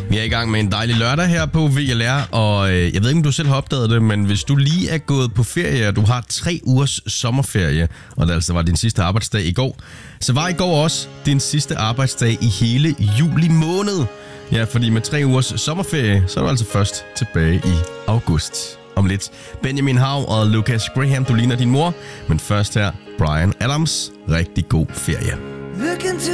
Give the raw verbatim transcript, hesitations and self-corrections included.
Vi er i gang med en dejlig lørdag her på V L R, og øh, jeg ved ikke, om du selv har opdaget det, men hvis du lige er gået på ferie, og du har tre ugers sommerferie, og det altså var din sidste arbejdsdag i går, så var i går også din sidste arbejdsdag i hele juli måned. Ja, fordi med tre ugers sommerferie, så er du altså først tilbage i august. Om lidt Benjamin Hav og Lucas Graham, du ligner din mor, men først her Bryan Adams. Rigtig god ferie.